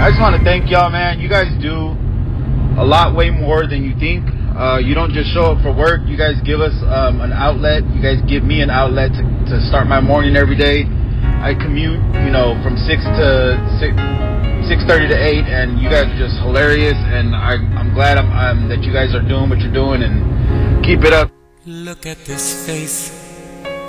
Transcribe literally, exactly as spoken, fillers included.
I just want to thank y'all, man. You guys do a lot way more than you think. Uh, you don't just show up for work. You guys give us um, an outlet. You guys give me an outlet to, to start my morning every day. I commute, you know, from six to six, six thirty to eight, and you guys are just hilarious. And I, I'm glad I'm, I'm, that you guys are doing what you're doing, and keep it up. Look at this face.